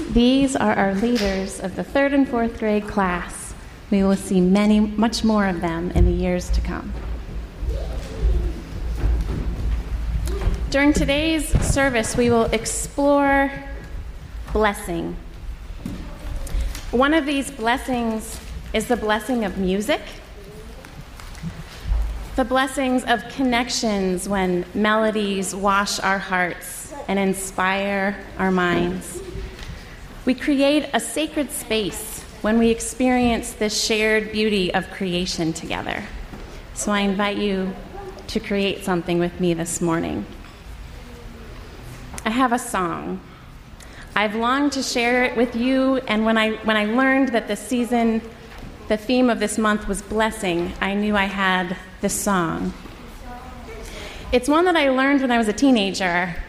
These are our leaders of the 3rd and 4th grade class. We will see much more of them in the years to come. During today's service, we will explore blessing. One of these blessings is the blessing of music, the blessings of connections when melodies wash our hearts and inspire our minds. We create a sacred space when we experience this shared beauty of creation together. So I invite you to create something with me this morning. I have a song. I've longed to share it with you, and when I learned that the theme of this month was blessing, I knew I had this song. It's one that I learned when I was a teenager.